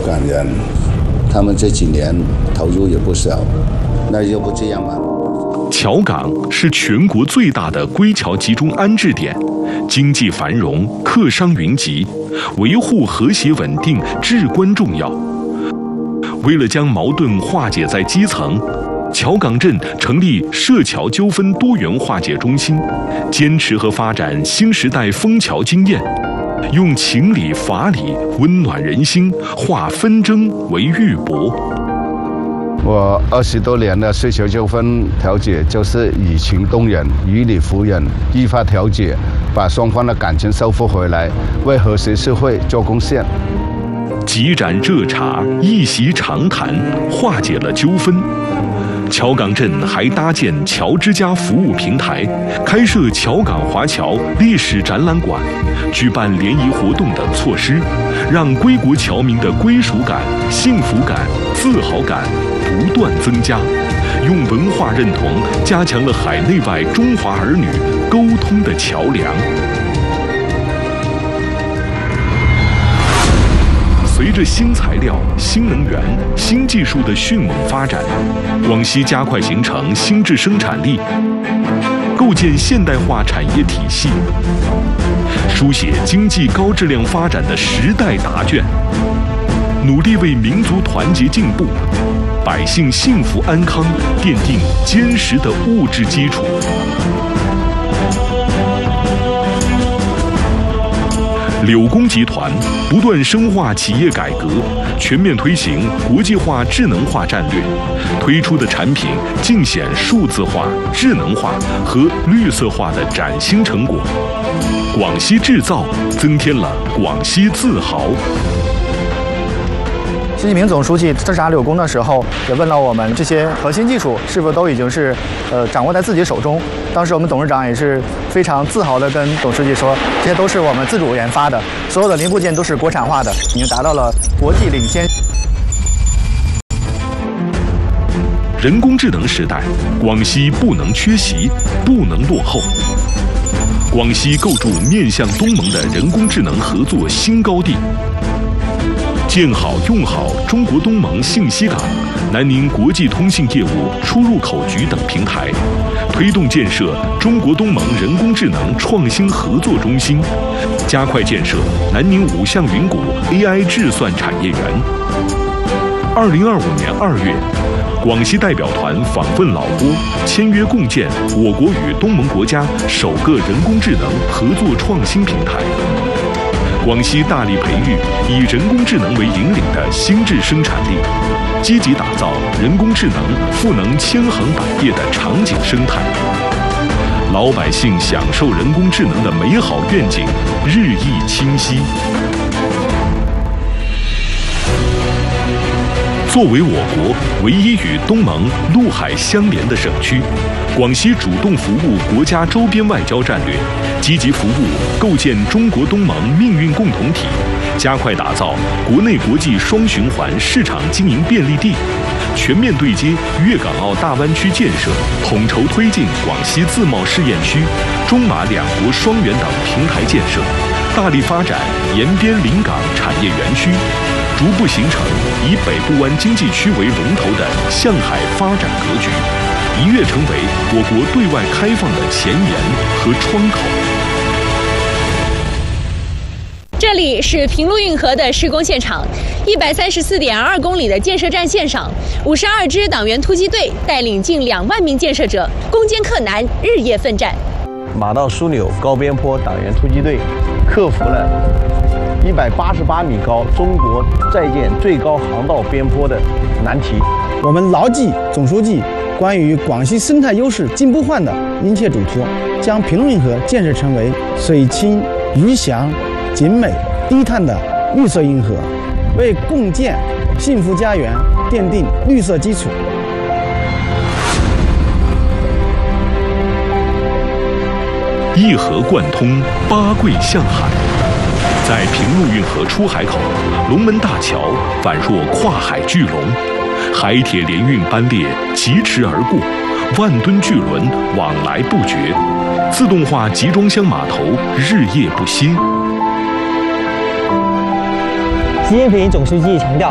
感人，他们这几年投入也不少，那要不这样吧。 桥港是全国最大的归侨集中安置点，经济繁荣，客商云集，维护和谐稳定至关重要。为了将矛盾化解在基层，桥港镇成立涉侨纠纷多元化解中心，坚持和发展新时代枫桥经验，用情理法理温暖人心，化纷争为玉帛。 我20多年的涉侨纠纷调解，就是以情动人，于理服人，依法调解，把双方的感情修复回来，为和谐社会做贡献。 几盏热茶，一席长谈，化解了纠纷。桥港镇还搭建侨之家服务平台，开设桥港华侨历史展览馆，举办联谊活动等措施，让归国侨民的归属感、幸福感、自豪感不断增加，用文化认同加强了海内外中华儿女沟通的桥梁。随着新材料、新能源、新技术的迅猛发展，广西加快形成新质生产力，构建现代化产业体系，书写经济高质量发展的时代答卷，努力为民族团结进步、百姓幸福安康奠定坚实的物质基础。柳工集团不断深化企业改革，全面推行国际化智能化战略，推出的产品尽显数字化、智能化和绿色化的崭新成果。广西制造增添了广西自豪。 习近平总书记视察柳工的时候，也问到我们这些核心技术是否都已经是掌握在自己手中。当时我们董事长也是非常自豪地跟董书记说，这些都是我们自主研发的，所有的零部件都是国产化的，已经达到了国际领先。 人工智能时代，广西不能缺席，不能落后。广西构筑面向东盟的人工智能合作新高地。建好用好中国东盟信息港、南宁国际通信业务出入口局等平台，推动建设中国东盟人工智能创新合作中心，加快建设南宁五象云谷 AI 智算产业园。2025年2月，广西代表团访问老挝，签约共建我国与东盟国家首个人工智能合作创新平台。广西大力培育以人工智能为引领的新质生产力，积极打造人工智能赋能千行百业的场景生态。老百姓享受人工智能的美好愿景日益清晰。作为我国唯一与东盟陆海相连的省区，广西主动服务国家周边外交战略，积极服务构建中国东盟命运共同体，加快打造国内国际双循环市场经营便利地，全面对接粤港澳大湾区建设，统筹推进广西自贸试验区、中马两国双园等平台建设，大力发展沿边临港产业园区，逐步形成以北部湾经济区为龙头的向海发展格局，一跃成为我国对外开放的前沿和窗口。 这里是平陆运河的施工现场，134.2公里的建设站线上，52支党员突击队带领近2万名建设者攻坚克难，日夜奋战。 马道枢纽高边坡党员突击队克服了188米高中国在建最高航道边坡的难题。 我们牢记总书记关于广西生态优势进步换的殷切嘱托，将平陆运河建设成为水清鱼翔、景美、低碳的绿色运河，为共建幸福家园奠定绿色基础。 一河贯通，八桂向海。在平陆运河出海口，龙门大桥宛若跨海巨龙，海铁联运班列疾驰而过，万吨巨轮往来不绝，自动化集装箱码头日夜不歇。 习近平总书记强调，